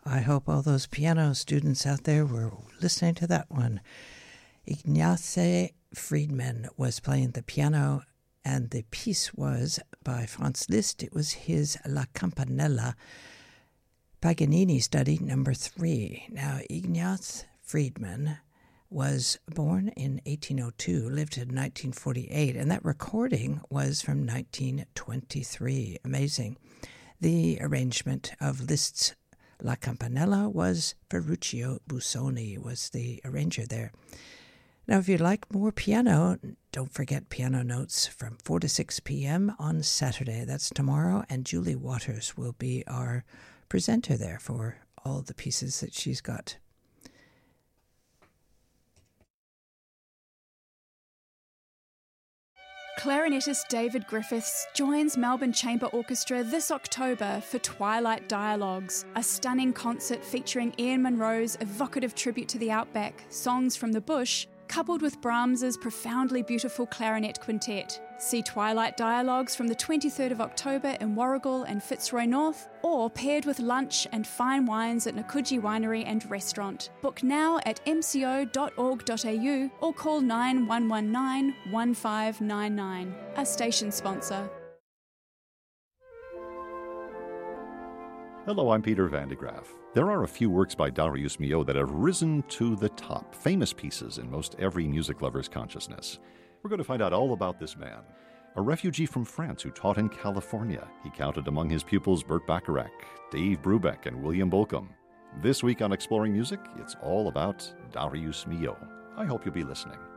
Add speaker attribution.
Speaker 1: I hope all those piano students out there were listening to that one. Ignace Friedman was playing the piano, and the piece was by Franz Liszt. It was his La Campanella, Paganini Study number 3. Now, Ignace Friedman was born in 1802, lived in 1948, and that recording was from 1923. Amazing. The arrangement of Liszt's La Campanella was Ferruccio Busoni, was the arranger there. Now, if you like more piano, don't forget Piano Notes from 4 to 6 p.m. on Saturday. That's tomorrow, and Julie Waters will be our presenter there for all the pieces that she's got.
Speaker 2: Clarinetist David Griffiths joins Melbourne Chamber Orchestra this October for Twilight Dialogues, a stunning concert featuring Ian Munro's evocative tribute to the outback, Songs from the Bush, coupled with Brahms's profoundly beautiful clarinet quintet. See Twilight Dialogues from the 23rd of October in Warragul and Fitzroy North, or paired with lunch and fine wines at Nakuji Winery and Restaurant. Book now at mco.org.au or call 9119 1599. A station sponsor.
Speaker 3: Hello, I'm Peter Van de Graaf. There are a few works by Darius Milhaud that have risen to the top, famous pieces in most every music lover's consciousness. We're going to find out all about this man. A refugee from France who taught in California. He counted among his pupils Burt Bacharach, Dave Brubeck, and William Bolcom. This week on Exploring Music, it's all about Darius Milhaud. I hope you'll be listening.